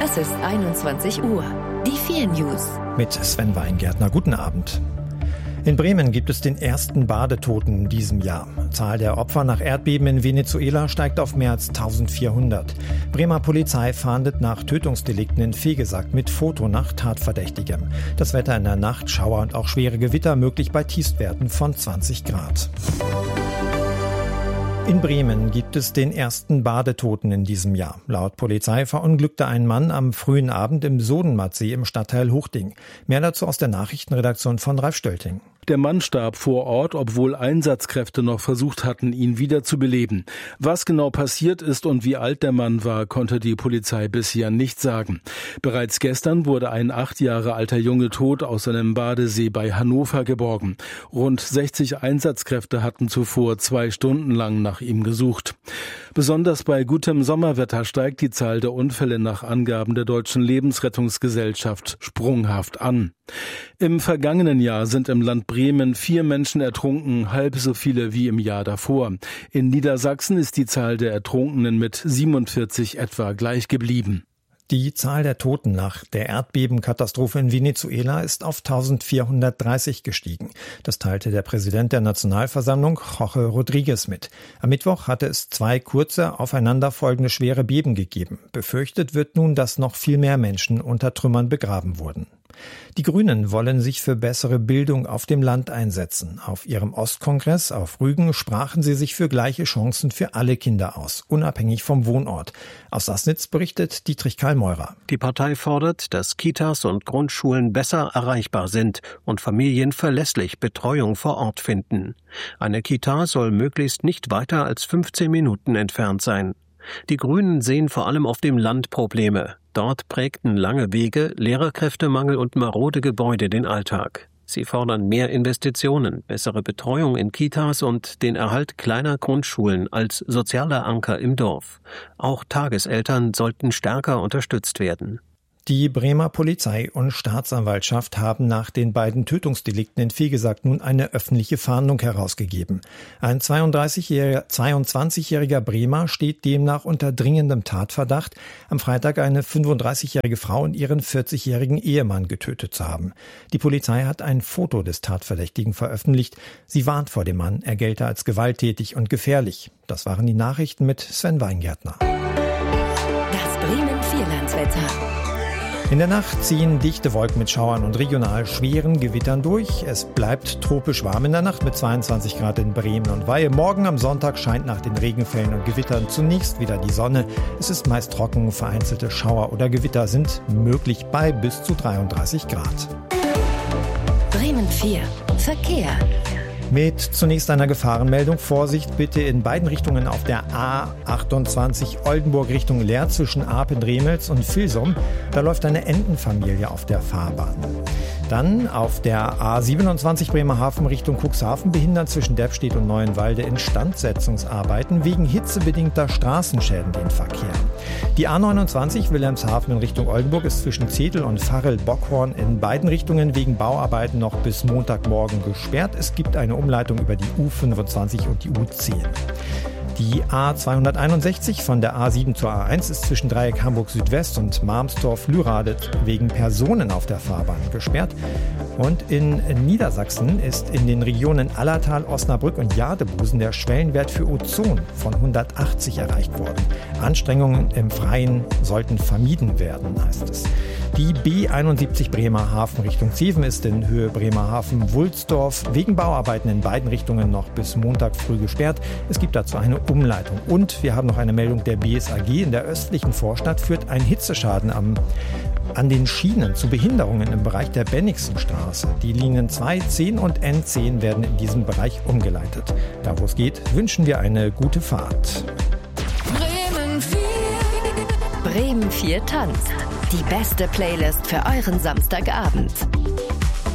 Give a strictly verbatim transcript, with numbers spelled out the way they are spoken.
Es ist einundzwanzig Uhr. Die vier News. Mit Sven Weingärtner. Guten Abend. In Bremen gibt es den ersten Badetoten in diesem Jahr. Zahl der Opfer nach Erdbeben in Venezuela steigt auf mehr als eintausendvierhundert. Bremer Polizei fahndet nach Tötungsdelikten in Vegesack mit Foto nach Tatverdächtigem. Das Wetter in der Nacht, Schauer und auch schwere Gewitter möglich bei Tiefstwerten von zwanzig Grad. In Bremen gibt es den ersten Badetoten in diesem Jahr. Laut Polizei verunglückte ein Mann am frühen Abend im Sodenmatsee im Stadtteil Hochding. Mehr dazu aus der Nachrichtenredaktion von Ralf Stölting. Der Mann starb vor Ort, obwohl Einsatzkräfte noch versucht hatten, ihn wieder zu beleben. Was genau passiert ist und wie alt der Mann war, konnte die Polizei bisher nicht sagen. Bereits gestern wurde ein acht Jahre alter Junge tot aus einem Badesee bei Hannover geborgen. Rund sechzig Einsatzkräfte hatten zuvor zwei Stunden lang nach ihm gesucht. Besonders bei gutem Sommerwetter steigt die Zahl der Unfälle nach Angaben der Deutschen Lebensrettungsgesellschaft sprunghaft an. Im vergangenen Jahr sind im Land Bremen vier Menschen ertrunken, halb so viele wie im Jahr davor. In Niedersachsen ist die Zahl der Ertrunkenen mit siebenundvierzig etwa gleich geblieben. Die Zahl der Toten nach der Erdbebenkatastrophe in Venezuela ist auf eintausendvierhundertdreißig gestiegen. Das teilte der Präsident der Nationalversammlung, Jorge Rodriguez, mit. Am Mittwoch hatte es zwei kurze, aufeinanderfolgende schwere Beben gegeben. Befürchtet wird nun, dass noch viel mehr Menschen unter Trümmern begraben wurden. Die Grünen wollen sich für bessere Bildung auf dem Land einsetzen. Auf ihrem Ostkongress auf Rügen sprachen sie sich für gleiche Chancen für alle Kinder aus, unabhängig vom Wohnort. Aus Sassnitz berichtet Dietrich Karl-Meurer. Die Partei fordert, dass Kitas und Grundschulen besser erreichbar sind und Familien verlässlich Betreuung vor Ort finden. Eine Kita soll möglichst nicht weiter als fünfzehn Minuten entfernt sein. Die Grünen sehen vor allem auf dem Land Probleme. Dort prägten lange Wege, Lehrerkräftemangel und marode Gebäude den Alltag. Sie fordern mehr Investitionen, bessere Betreuung in Kitas und den Erhalt kleiner Grundschulen als sozialer Anker im Dorf. Auch Tageseltern sollten stärker unterstützt werden. Die Bremer Polizei und Staatsanwaltschaft haben nach den beiden Tötungsdelikten in Vegesack nun eine öffentliche Fahndung herausgegeben. Ein zweiunddreißigjähriger, zweiundzwanzigjähriger Bremer steht demnach unter dringendem Tatverdacht, am Freitag eine fünfunddreißigjährige Frau und ihren vierzigjährigen Ehemann getötet zu haben. Die Polizei hat ein Foto des Tatverdächtigen veröffentlicht. Sie warnt vor dem Mann, er gelte als gewalttätig und gefährlich. Das waren die Nachrichten mit Sven Weingärtner. Das Bremen Vierlandswetter. In der Nacht ziehen dichte Wolken mit Schauern und regional schweren Gewittern durch. Es bleibt tropisch warm in der Nacht mit zweiundzwanzig Grad in Bremen und Weihe. Morgen am Sonntag scheint nach den Regenfällen und Gewittern zunächst wieder die Sonne. Es ist meist trocken, vereinzelte Schauer oder Gewitter sind möglich bei bis zu dreiunddreißig Grad. Bremen vier. Verkehr. Mit zunächst einer Gefahrenmeldung. Vorsicht bitte in beiden Richtungen auf der A achtundzwanzig Oldenburg Richtung Leer zwischen Apen-Dremels und Vilsum. Da läuft eine Entenfamilie auf der Fahrbahn. Dann auf der A siebenundzwanzig Bremerhaven Richtung Cuxhaven behindern zwischen Deppstedt und Neuenwalde Instandsetzungsarbeiten wegen hitzebedingter Straßenschäden den Verkehr. Die A neunundzwanzig Wilhelmshaven in Richtung Oldenburg ist zwischen Zedel und Varel-Bockhorn in beiden Richtungen wegen Bauarbeiten noch bis Montagmorgen gesperrt. Es gibt eine Umleitung über die U fünfundzwanzig und die U zehn. Die A zweihunderteinundsechzig von der A sieben zur A eins ist zwischen Dreieck Hamburg Südwest und Marmstorf-Lührade wegen Personen auf der Fahrbahn gesperrt. Und in Niedersachsen ist in den Regionen Allertal, Osnabrück und Jadebusen der Schwellenwert für Ozon von hundertachtzig erreicht worden. Anstrengungen im Freien sollten vermieden werden, heißt es. Die B einundsiebzig Bremerhaven Richtung Zeven ist in Höhe Bremerhaven-Wulsdorf wegen Bauarbeiten in beiden Richtungen noch bis Montag früh gesperrt. Es gibt dazu eine Umleitung. Und wir haben noch eine Meldung der B S A G. In der östlichen Vorstadt führt ein Hitzeschaden am, an den Schienen zu Behinderungen im Bereich der Bennigsenstraße. Die Linien zwei, zehn und N zehn werden in diesem Bereich umgeleitet. Da wo es geht, wünschen wir eine gute Fahrt. Bremen vier. Bremen vier tanzt. Die beste Playlist für euren Samstagabend.